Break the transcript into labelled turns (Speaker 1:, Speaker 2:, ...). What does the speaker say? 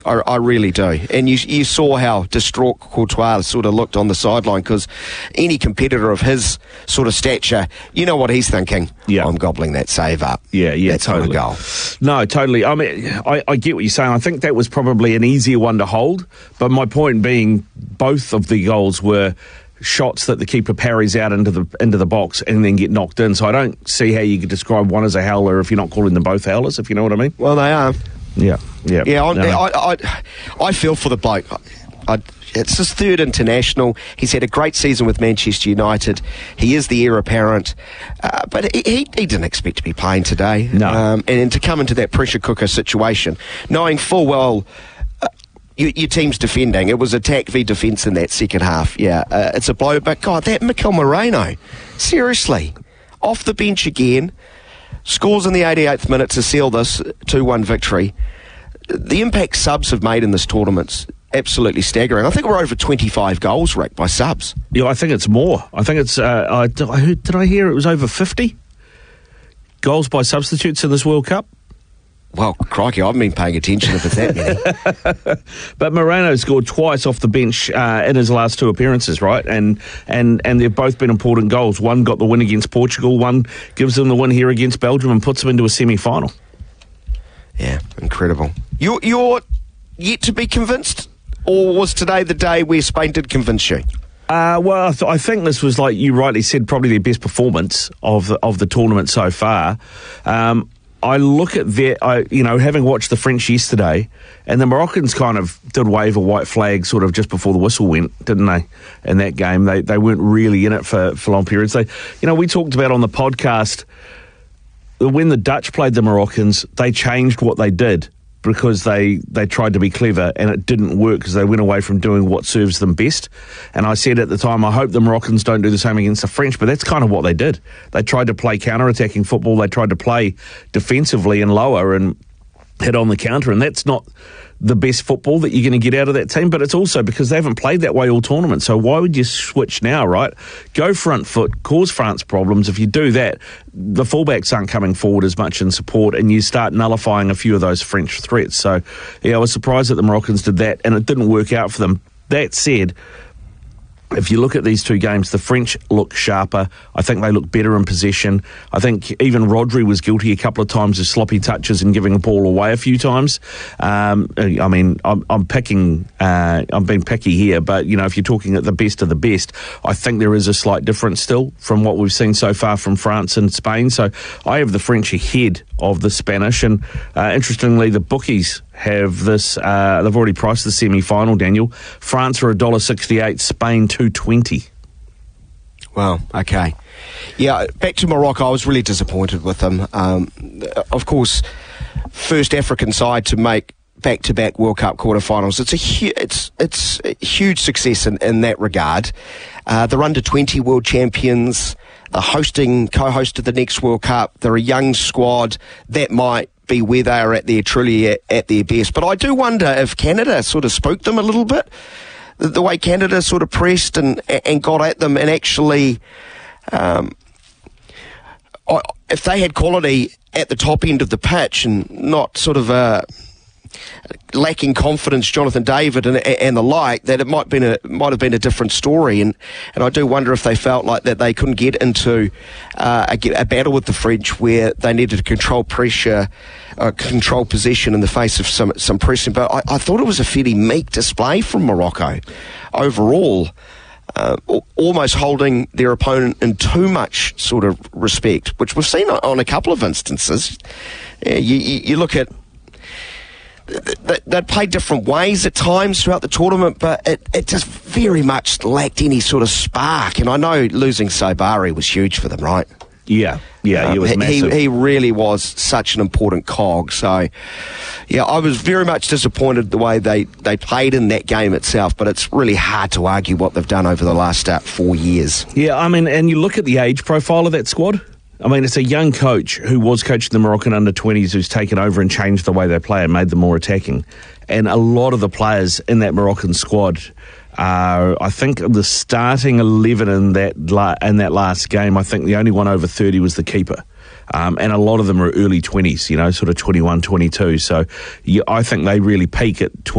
Speaker 1: I really do. And you saw how distraught Courtois sort of looked on the sideline, because any competitor of his sort of stature, you know what he's thinking.
Speaker 2: Yeah.
Speaker 1: I'm gobbling that save up.
Speaker 2: Yeah,
Speaker 1: That's
Speaker 2: totally.
Speaker 1: Goal.
Speaker 2: No, totally. I mean, I get what you're saying. I think that was probably an easier one to hold. But my point being, both of the goals were shots that the keeper parries out into the box and then get knocked in. So I don't see how you could describe one as a howler if you're not calling them both howlers, if you know what I mean.
Speaker 1: Well, they are.
Speaker 2: Yeah.
Speaker 1: I feel for the bloke. It's his third international. He's had a great season with Manchester United. He is the heir apparent, but he didn't expect to be playing today.
Speaker 2: No.
Speaker 1: And to come into that pressure cooker situation, knowing full well your team's defending. It was attack v defence in that second half. Yeah, it's a blow. But God, that Mikel Moreno, seriously, off the bench again. Scores in the 88th minute to seal this 2-1 victory. The impact subs have made in this tournament's absolutely staggering. I think we're over 25 goals, Rick, by subs.
Speaker 2: Yeah, I think it's more. I think it's... did I hear it was over 50 goals by substitutes in this World Cup?
Speaker 1: Well, crikey, I haven't been paying attention if it's that many.
Speaker 2: But Moreno scored twice off the bench in his last two appearances, right? And they've both been important goals. One got the win against Portugal, one gives them the win here against Belgium and puts them into a semi-final.
Speaker 1: Yeah, incredible. You're yet to be convinced? Or was today the day where Spain did convince you?
Speaker 2: Well, I think this was, like you rightly said, probably their best performance of the tournament so far. I look at having watched the French yesterday, and the Moroccans kind of did wave a white flag sort of just before the whistle went, didn't they, in that game? They weren't really in it for long periods. We talked about on the podcast, when the Dutch played the Moroccans, they changed what they did because they tried to be clever, and it didn't work because they went away from doing what serves them best. And I said at the time, I hope the Moroccans don't do the same against the French, but that's kind of what they did. They tried to play counter-attacking football. They tried to play defensively and lower and hit on the counter, and that's not the best football that you're going to get out of that team, but it's also because they haven't played that way all tournament. So why would you switch now, right? Go front foot, cause France problems. If you do that, the fullbacks aren't coming forward as much in support, and you start nullifying a few of those French threats. So, yeah, I was surprised that the Moroccans did that, and it didn't work out for them. That said, if you look at these two games, the French look sharper. I think they look better in possession. I think even Rodri was guilty a couple of times of sloppy touches and giving the ball away a few times. I'm being picky here, but if you're talking at the best of the best, I think there is a slight difference still from what we've seen so far from France and Spain. So I have the French ahead of the Spanish, and interestingly, the bookies have this. They've already priced the semi-final, Daniel. France are $1.68, Spain $2.20.
Speaker 1: Wow, okay. Yeah, back to Morocco, I was really disappointed with them. Of course, first African side to make back-to-back World Cup quarterfinals. It's a huge success in that regard. They're under-20 world champions. They're co-host of the next World Cup. They're a young squad. That might be where they are truly at their best. But I do wonder if Canada sort of spooked them a little bit. The way Canada sort of pressed and got at them, and actually, if they had quality at the top end of the pitch and not sort of lacking confidence, Jonathan David and the like, that it might have been a different story. And I do wonder if they felt like that they couldn't get into a battle with the French where they needed to control pressure, control possession in the face of some pressing. But I thought it was a fairly meek display from Morocco overall, almost holding their opponent in too much sort of respect, which we've seen on a couple of instances. You look at, they'd play different ways at times throughout the tournament, but it just very much lacked any sort of spark. And I know losing Sabari was huge for them, right?
Speaker 2: Yeah, it was massive.
Speaker 1: He really was such an important cog. So, yeah, I was very much disappointed the way they played in that game itself, but it's really hard to argue what they've done over the last 4 years.
Speaker 2: Yeah, I mean, and you look at the age profile of that squad. I mean, it's a young coach who was coaching the Moroccan under-20s who's taken over and changed the way they play and made them more attacking. And a lot of the players in that Moroccan squad are, I think, the starting 11 in that last game, I think the only one over 30 was the keeper. And a lot of them are early 20s, sort of 21, 22. So I think they really peak at